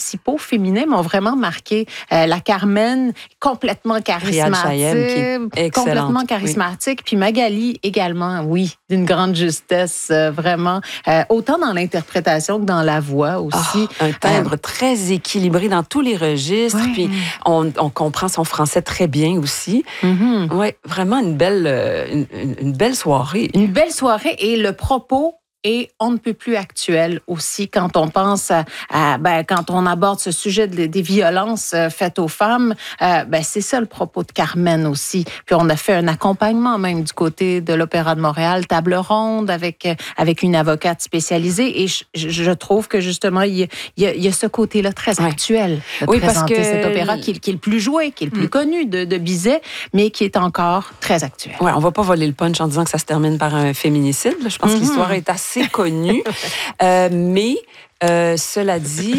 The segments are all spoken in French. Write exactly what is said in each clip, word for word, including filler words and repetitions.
principaux féminins m'ont vraiment marqué. Euh, la Carmen, complètement charismatique. Qui est complètement charismatique. Oui. Puis Magali également, oui, d'une grande justesse, euh, vraiment. Euh, autant dans l'interprétation que dans la voix aussi. Oh, un timbre euh, très équilibré dans tous les registres. Ouais. Puis on, on comprend son français très bien aussi. Mm-hmm. Oui, vraiment une belle, une, une belle soirée. Une belle soirée et le propos et on ne peut plus actuel aussi quand on pense à, à ben, quand on aborde ce sujet de, des violences euh, faites aux femmes, euh, ben, c'est ça le propos de Carmen aussi. Puis on a fait un accompagnement même du côté de l'Opéra de Montréal, table ronde avec, avec une avocate spécialisée et je, je trouve que justement il y a, il y a, il y a ce côté-là très actuel de oui, présenter parce que... cet opéra qui, qui est le plus joué, qui est le plus mm. connu de, de Bizet, mais qui est encore très actuel. Oui, on va pas voler le punch en disant que ça se termine par un féminicide. Je pense mm-hmm. que l'histoire est assez C'est connu, euh, mais euh, cela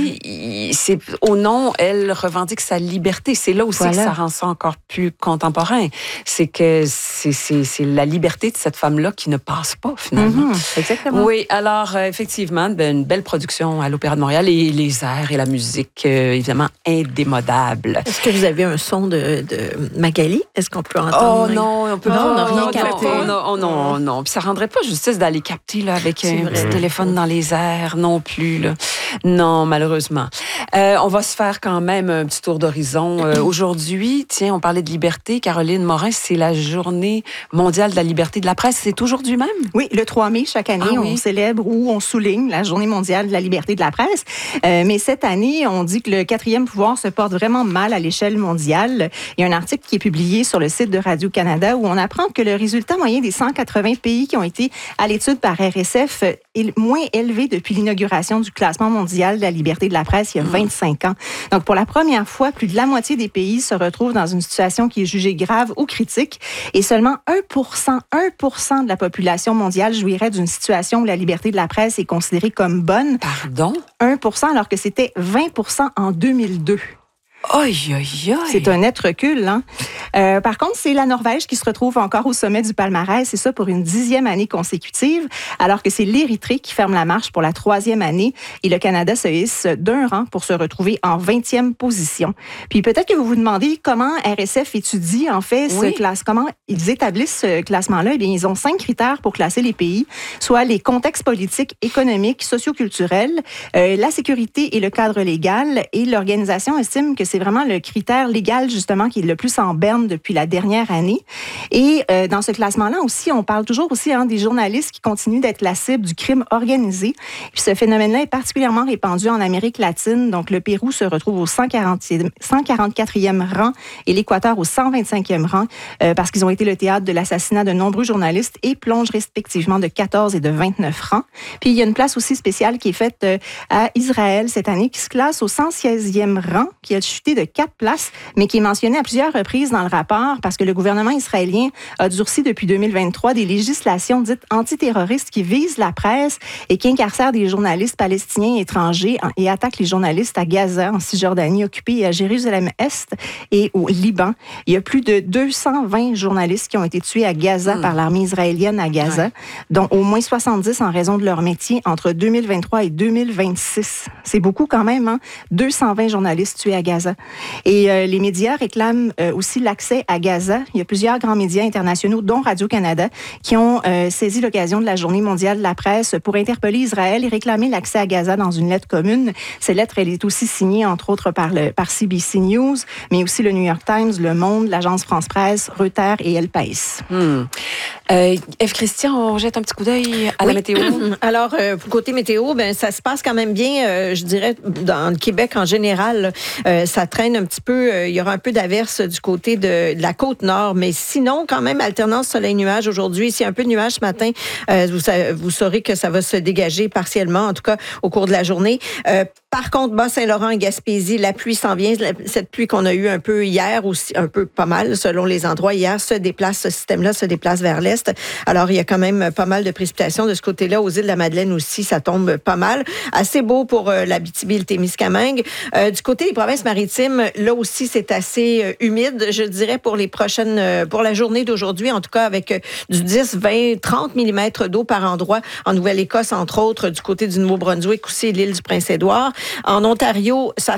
dit, c'est, au nom, elle revendique sa liberté. C'est là aussi voilà. que ça rend ça encore plus contemporain. C'est que c'est, c'est, c'est la liberté de cette femme-là qui ne passe pas, finalement. Mm-hmm, exactement. Oui, alors, euh, effectivement, ben, une belle production à l'Opéra de Montréal et les airs et la musique, euh, évidemment, indémodables. Est-ce que vous avez un son de, de Magali? Est-ce qu'on peut entendre? Oh non, on peut non, pas. On n'a rien non, capté. Non, non, non, non. Puis ça rendrait pas justice d'aller capter là, avec c'est un vrai. petit téléphone dans les airs non plus. Là. Non, malheureusement. Euh, on va se faire quand même un petit tour d'horizon. Euh, aujourd'hui, tiens, on parlait de liberté. Caroline Morin, c'est la journée mondiale de la liberté de la presse. C'est aujourd'hui même? Oui, le trois mai, chaque année, ah, oui. on célèbre ou on souligne la journée mondiale de la liberté de la presse. Euh, mais cette année, on dit que le quatrième pouvoir se porte vraiment mal à l'échelle mondiale. Il y a un article qui est publié sur le site de Radio-Canada où on apprend que le résultat moyen des cent quatre-vingts pays qui ont été à l'étude par R S F est moins élevé depuis l'inauguration du classement mondial de la liberté de la presse il y a vingt-cinq ans. Donc, pour la première fois, plus de la moitié des pays se retrouvent dans une situation qui est jugée grave ou critique et seulement un pour cent, un pour cent de la population mondiale jouirait d'une situation où la liberté de la presse est considérée comme bonne. Pardon? un pour cent alors que c'était vingt pour cent en deux mille deux. Aïe, aïe, aïe. C'est un net recul, hein? Euh, par contre, c'est la Norvège qui se retrouve encore au sommet du palmarès, c'est ça pour une dixième année consécutive, alors que c'est l'Érythrée qui ferme la marche pour la troisième année et le Canada se hisse d'un rang pour se retrouver en vingtième position. Puis peut-être que vous vous demandez comment R S F étudie en fait ce oui. classe, comment ils établissent ce classement-là. Eh bien, ils ont cinq critères pour classer les pays, soit les contextes politiques, économiques, socioculturels, euh, la sécurité et le cadre légal. Et l'organisation estime que c'est vraiment le critère légal, justement, qui est le plus en berne depuis la dernière année. Et euh, dans ce classement-là aussi, on parle toujours aussi hein, des journalistes qui continuent d'être la cible du crime organisé. Puis ce phénomène-là est particulièrement répandu en Amérique latine. Donc, le Pérou se retrouve au cent quarante-quatrième rang et l'Équateur au cent vingt-cinquième rang euh, parce qu'ils ont été le théâtre de l'assassinat de nombreux journalistes et plongent respectivement de quatorze et de vingt-neuf rangs. Puis, il y a une place aussi spéciale qui est faite euh, à Israël cette année qui se classe au cent seizième rang, qui a chuté de quatre places, mais qui est mentionné à plusieurs reprises dans le rapport parce que le gouvernement israélien a durci depuis deux mille vingt-trois des législations dites antiterroristes qui visent la presse et qui incarcèrent des journalistes palestiniens et étrangers et attaquent les journalistes à Gaza, en Cisjordanie occupée, et à Jérusalem-Est et au Liban. Il y a plus de deux cent vingt journalistes qui ont été tués à Gaza mmh. par l'armée israélienne à Gaza, ouais. dont au moins soixante-dix en raison de leur métier entre deux mille vingt-trois et deux mille vingt-six. C'est beaucoup quand même, hein? deux cent vingt journalistes tués à Gaza. Et euh, les médias réclament euh, aussi l'accès à Gaza. Il y a plusieurs grands médias internationaux, dont Radio-Canada, qui ont euh, saisi l'occasion de la Journée mondiale de la presse pour interpeller Israël et réclamer l'accès à Gaza dans une lettre commune. Cette lettre, elle est aussi signée, entre autres, par, le, par C B C News, mais aussi le New York Times, Le Monde, l'Agence France-Presse, Reuters et El País. Hmm. Euh, Ève Christian, on jette un petit coup d'œil à oui. la météo. Alors, euh, côté météo, ben ça se passe quand même bien, euh, je dirais, dans le Québec en général. Euh, ça traîne un petit peu, euh, il y aura un peu d'averse du côté de, de la côte nord, mais sinon, quand même, alternance soleil-nuage aujourd'hui. S'il y a un peu de nuage ce matin, euh, vous, vous saurez que ça va se dégager partiellement, en tout cas au cours de la journée. Euh, Par contre, Bas-Saint-Laurent et Gaspésie, la pluie s'en vient. Cette pluie qu'on a eue un peu hier, aussi un peu pas mal selon les endroits, hier se déplace, ce système-là se déplace vers l'est. Alors, il y a quand même pas mal de précipitations de ce côté-là. Aux îles de la Madeleine aussi, ça tombe pas mal. Assez beau pour euh, l'Abitibi et le Témiscamingue. Euh, du côté des provinces maritimes, là aussi, c'est assez euh, humide, je dirais, pour les prochaines, euh, pour la journée d'aujourd'hui, en tout cas avec euh, du dix, vingt, trente millimètres d'eau par endroit en Nouvelle-Écosse, entre autres, du côté du Nouveau-Brunswick, aussi l'île du Prince-Édouard. En Ontario, ça